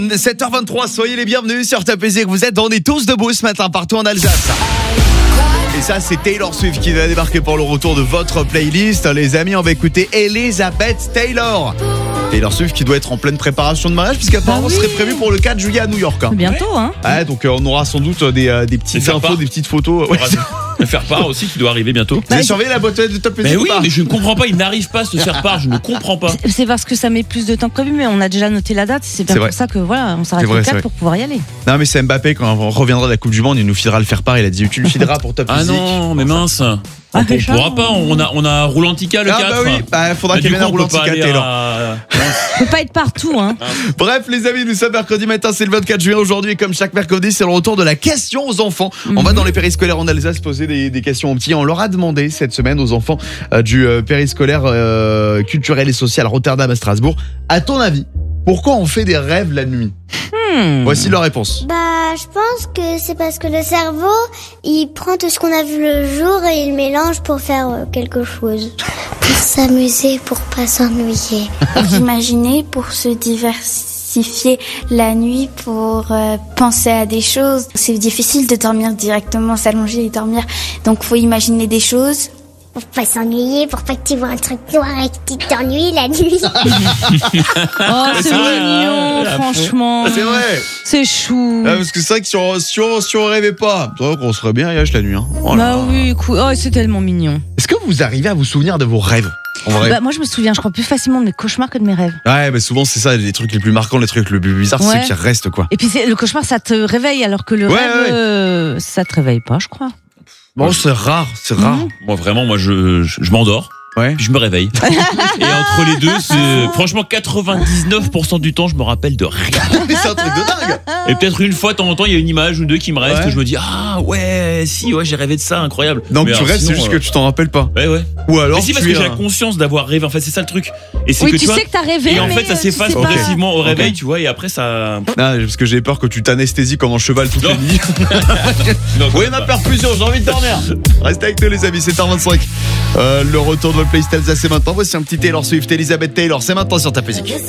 7h23, soyez les bienvenus sur Top Music. Vous êtes, on est tous debout ce matin partout en Alsace. Et ça, c'est Taylor Swift qui va débarquer pour le retour de votre playlist. Les amis, on va écouter Elizabeth Taylor. Taylor Swift qui doit être en pleine préparation de mariage puisqu'apparemment ce serait prévu pour le 4 juillet à New York. Bientôt, hein. Ouais, donc on aura sans doute des petites infos, des petites photos. Ouais. Le faire part aussi qui doit arriver bientôt. Vous avez surveillé la boîte de Top Music? Mais oui, mais je ne comprends pas, il n'arrive pas à se faire part, je ne comprends pas. C'est parce que ça met plus de temps que prévu, mais on a déjà noté la date. C'est bien pour ça que voilà, on s'arrête au 4 pour pouvoir y aller. Non, mais c'est Mbappé, quand on reviendra de la Coupe du Monde, il nous filera le faire part. Il a dit tu le fileras pour Top Music. Ah non, mais mince. On pourra pas, on a Roulantica le 4. Ah bah oui, faudra qu'il vienne à Roulantica Taylor. On peut pas être partout, hein. Bref, les amis, nous sommes mercredi matin, c'est le 24 juillet aujourd'hui. Et comme chaque mercredi, c'est le retour de la question aux enfants. On va dans les périscolaires en Alsace poser des questions aux petits. On leur a demandé cette semaine aux enfants du périscolaire culturel et social Rotterdam à Strasbourg. À ton avis, pourquoi on fait des rêves la nuit? Voici leur réponse. Je pense que c'est parce que le cerveau, il prend tout ce qu'on a vu le jour et il mélange pour faire quelque chose. Pour s'amuser, pour pas s'ennuyer. J'imaginer pour se diversifier la nuit, pour penser à des choses. C'est difficile de dormir directement, s'allonger et dormir. Donc faut imaginer des choses. Pour pas s'ennuyer, pour pas que tu vois un truc noir et que tu t'ennuies la nuit. Oh, c'est mignon, franchement. C'est vrai. C'est chou. Parce que c'est vrai que si on rêvait pas, c'est vrai qu'on serait bien à la nuit. Hein. Oh là là. Oui, cool. Oh, c'est tellement mignon. Est-ce que vous arrivez à vous souvenir de vos rêves? En vrai. Moi, je me souviens, je crois, plus facilement de mes cauchemars que de mes rêves. Ouais, souvent c'est ça, les trucs les plus marquants, les trucs les plus bizarres, c'est ceux qui restent, quoi. Et puis le cauchemar, ça te réveille, alors que le rêve, ça te réveille pas, je crois. Bon, c'est rare. Moi vraiment, je m'endors. Ouais. Puis je me réveille. Et entre les deux, c'est franchement 99% du temps, je me rappelle de rien. Mais c'est un truc de dingue. Et peut-être une fois de temps en temps, il y a une image ou deux qui me restent, que je me dis j'ai rêvé de ça, incroyable. Donc mais tu rêves, c'est juste que tu t'en rappelles pas. Ouais. Ou alors mais si, parce que j'ai la conscience d'avoir rêvé. En fait, c'est ça le truc. Et c'est oui, que tu sais que t'as rêvé. Et en fait, ça s'efface progressivement au réveil, tu vois, et après ça. Non, parce que j'ai peur que tu t'anesthésies comme un cheval toute la nuit. Oui, ma perfusion, j'ai envie de dormir. Restez avec nous, les amis, c'est 7h25. Le retour de votre playlist Alsace, c'est maintenant. Voici un petit Taylor Swift, Elizabeth Taylor, c'est maintenant sur Top Music.